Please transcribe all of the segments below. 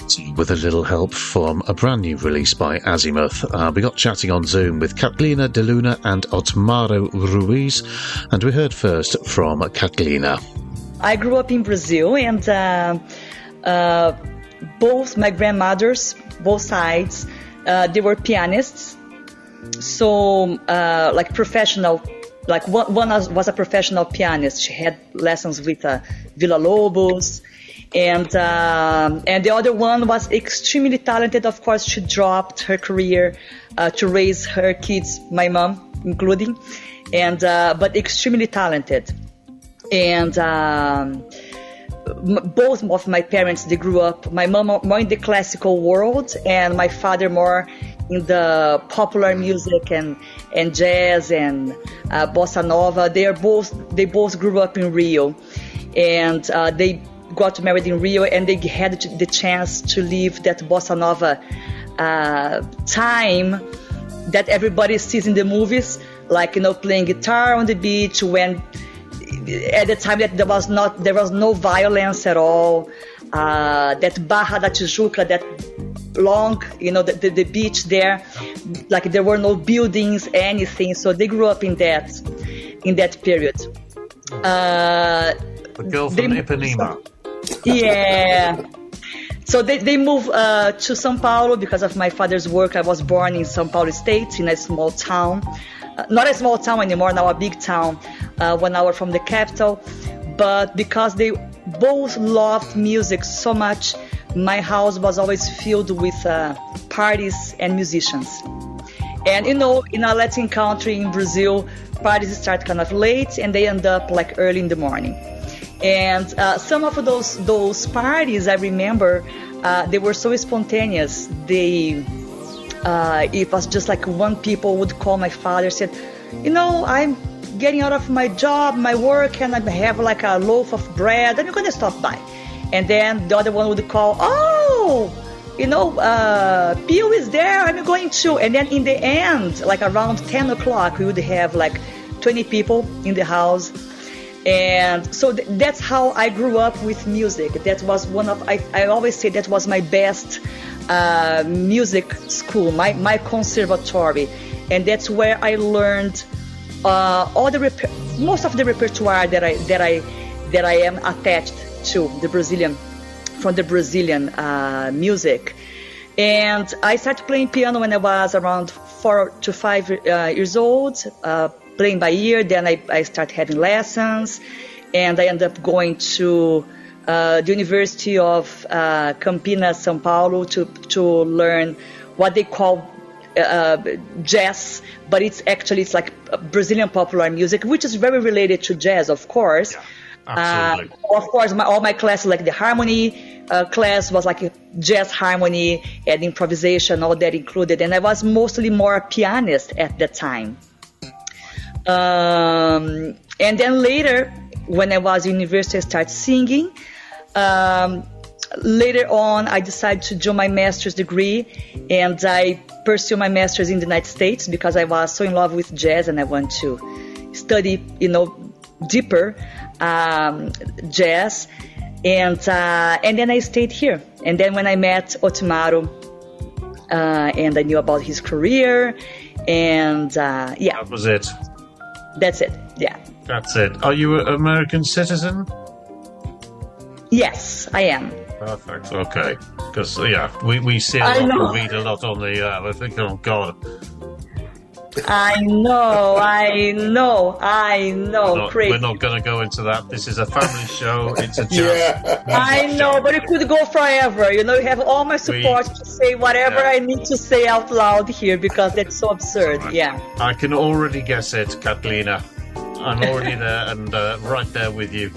with a little help from a brand new release by Azimuth. We got chatting on Zoom with Catalina de Luna and Otmaro Ruiz, and we heard first from Catalina. I grew up in Brazil, and both my grandmothers, both sides, they were pianists. So, like professional, like one was a professional pianist. She had lessons with Villa-Lobos. And the other one was extremely talented. Of course, she dropped her career to raise her kids, my mom including, and but extremely talented. And both of my parents, they grew up. My mom more in the classical world, and my father more in the popular music and jazz and bossa nova. They both grew up in Rio, and they got married in Rio, and they had the chance to live that bossa nova time that everybody sees in the movies, like, you know, playing guitar on the beach, when at the time that there was no violence at all, that Barra da Tijuca, that long, you know, the beach there, like there were no buildings, anything. So they grew up in that period. The girl from Ipanema. Yeah. So they moved to São Paulo because of my father's work. I was born in São Paulo State, in a small town. Not a small town anymore, now a big town, 1 hour from the capital. But because they both loved music so much, my house was always filled with parties and musicians. And, you know, in a Latin country, in Brazil, parties start kind of late and they end up like early in the morning. And some of those parties, I remember, they were so spontaneous. It was just like one people would call my father, said, you know, I'm getting out of my job, my work, and I have like a loaf of bread, and you're going to stop by. And then the other one would call, oh, you know, Pio is there, I'm going to. And then in the end, like around 10 o'clock, we would have like 20 people in the house. And so that's how I grew up with music. That was I always say that was my best music school, my conservatory. And that's where I learned most of the repertoire that I am attached to from the Brazilian music. And I started playing piano when I was around 4 to 5 years old, playing by ear. Then I started having lessons, and I ended up going to the University of Campinas, São Paulo, to learn what they call jazz, but it's like Brazilian popular music, which is very related to jazz, of course. Absolutely. Of course, all my classes, like the harmony class, was like jazz harmony and improvisation, all that included. And I was mostly more a pianist at that time. And then later, when I was in university, I started singing. Later on, I decided to do my master's degree, and I pursued my master's in the United States because I was so in love with jazz and I want to study, you know, deeper jazz. And then I stayed here. And then when I met Otmaro, and I knew about his career, and yeah. That was it. That's it, yeah. That's it. Are you an American citizen? Yes, I am. Perfect. Okay. Because we see a lot and read a lot on the. I think, oh God. I know. We're not going to go into that. This is a family show. It's a joke. Yeah. I know, but it could go forever. You know, you have all my support to say whatever I need to say out loud here because that's so absurd. Yeah. I can already guess it, Catalina. I'm already there and right there with you.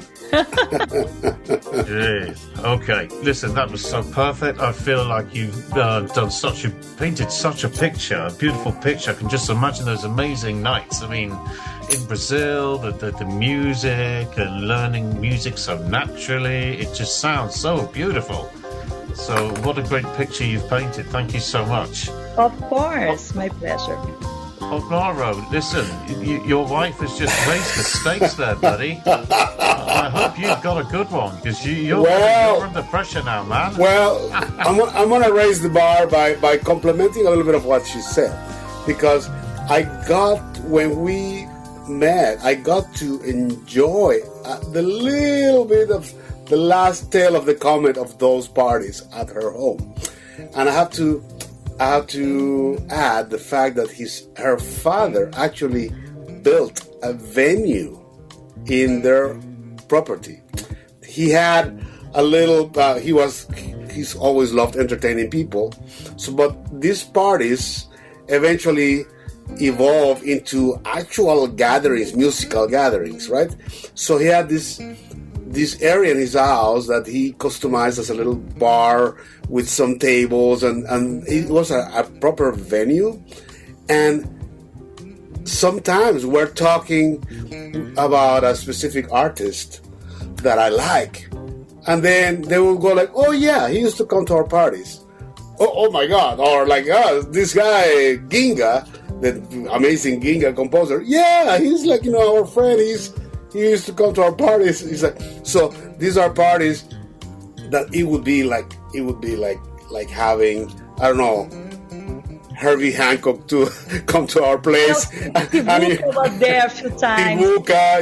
Jeez. Okay, listen, that was so perfect. I feel like you've painted such a picture, a beautiful picture. I can just imagine those amazing nights. I mean, in Brazil, the music and learning music so naturally, it just sounds so beautiful. So what a great picture you've painted. Thank you so much. Of course, my pleasure. Otmaro, listen, your wife has just raised the stakes there, buddy. I hope you've got a good one, because you're under pressure now, man. Well, I'm going to raise the bar by complimenting a little bit of what she said, because when we met, I got to enjoy the little bit of the last tail of the comet of those parties at her home. And I have to add the fact that her father actually built a venue in their property. He had a little. He's always loved entertaining people. But these parties eventually evolved into actual gatherings, musical gatherings, right? So he had this area in his house that he customized as a little bar with some tables, and it was a proper venue. And sometimes we're talking about a specific artist that I like, and then they will go like, "Oh yeah, he used to come to our parties." Oh my God! Or like, this guy Ginga, the amazing Ginga composer. Yeah, he's like, our friend. He used to come to our parties. He's like, so these are parties that it would be like having, I don't know, Herbie Hancock to come to our place. Tibuca was there a few times. Tibuca,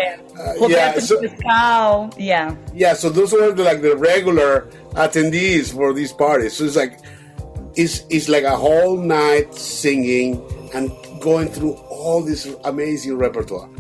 Yeah, so those were the regular attendees for these parties. So it's like a whole night singing and going through all this amazing repertoire.